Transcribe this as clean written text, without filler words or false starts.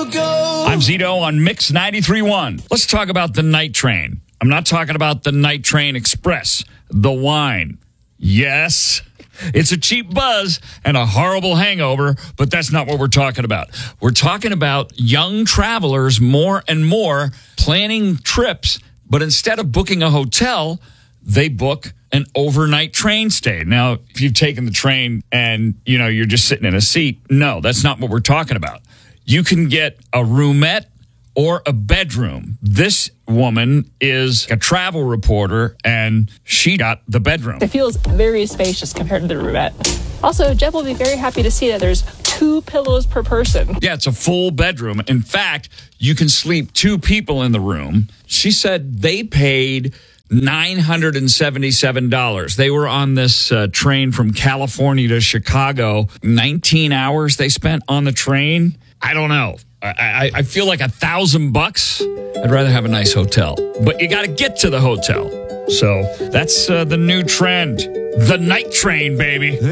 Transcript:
I'm Zito on Mix 93.1. Let's talk about the night train. I'm not talking about the Night Train Express, the wine. Yes, it's a cheap buzz and a horrible hangover, but that's not what we're talking about. We're talking about young travelers more and more planning trips, but instead of booking a hotel, they book an overnight train stay. Now, if you've taken the train and, you're just sitting in a seat, no, that's not what we're talking about. You can get a roomette or a bedroom. This woman is a travel reporter, and she got the bedroom. It feels very spacious compared to the roomette. Also, Jeb will be very happy to see that there's 2 pillows per person. Yeah, it's a full bedroom. In fact, you can sleep 2 people in the room. She said they paid $977. They were on this train from California to Chicago. 19 hours they spent on the train. I don't know. I feel like $1,000. I'd rather have a nice hotel. But you got to get to the hotel. So that's the new trend. The night train, baby.